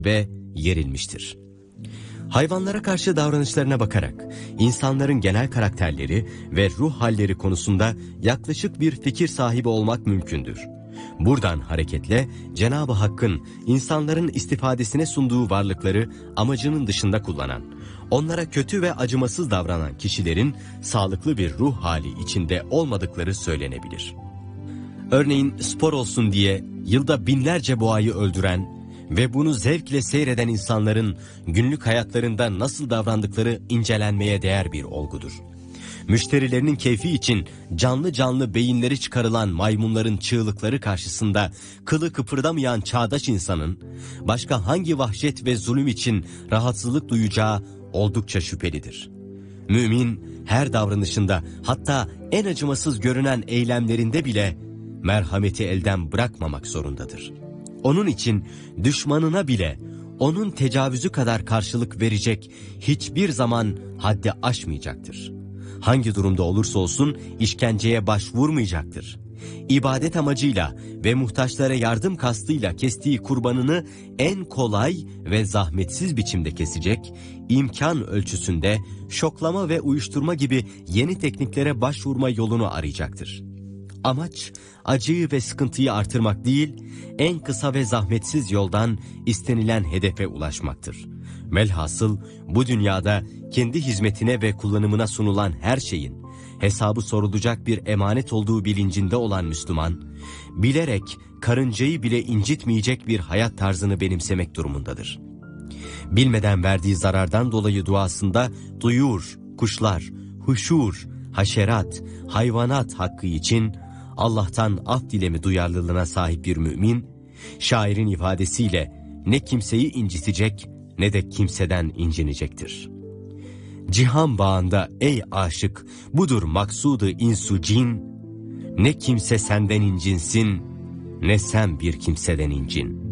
ve yerilmiştir. Hayvanlara karşı davranışlarına bakarak insanların genel karakterleri ve ruh halleri konusunda yaklaşık bir fikir sahibi olmak mümkündür. Buradan hareketle Cenab-ı Hakk'ın insanların istifadesine sunduğu varlıkları amacının dışında kullanan, onlara kötü ve acımasız davranan kişilerin sağlıklı bir ruh hali içinde olmadıkları söylenebilir. Örneğin spor olsun diye yılda binlerce boğayı öldüren ve bunu zevkle seyreden insanların günlük hayatlarında nasıl davrandıkları incelenmeye değer bir olgudur. Müşterilerinin keyfi için canlı canlı beyinleri çıkarılan maymunların çığlıkları karşısında kılı kıpırdamayan çağdaş insanın başka hangi vahşet ve zulüm için rahatsızlık duyacağı oldukça şüphelidir. Mümin her davranışında, hatta en acımasız görünen eylemlerinde bile merhameti elden bırakmamak zorundadır. Onun için düşmanına bile onun tecavüzü kadar karşılık verecek, hiçbir zaman haddi aşmayacaktır. Hangi durumda olursa olsun işkenceye başvurmayacaktır. İbadet amacıyla ve muhtaçlara yardım kastıyla kestiği kurbanını en kolay ve zahmetsiz biçimde kesecek, imkan ölçüsünde şoklama ve uyuşturma gibi yeni tekniklere başvurma yolunu arayacaktır. Amaç acıyı ve sıkıntıyı artırmak değil, en kısa ve zahmetsiz yoldan istenilen hedefe ulaşmaktır. Velhasıl bu dünyada kendi hizmetine ve kullanımına sunulan her şeyin hesabı sorulacak bir emanet olduğu bilincinde olan Müslüman, bilerek karıncayı bile incitmeyecek bir hayat tarzını benimsemek durumundadır. Bilmeden verdiği zarardan dolayı duasında duyur, kuşlar, huşur, haşerat, hayvanat hakkı için Allah'tan af dileme duyarlılığına sahip bir mümin, şairin ifadesiyle ne kimseyi incitecek ne de kimseden incinecektir. Cihan bağında ey aşık, budur maksudu insu cin, ne kimse senden incinsin, ne sen bir kimseden incin.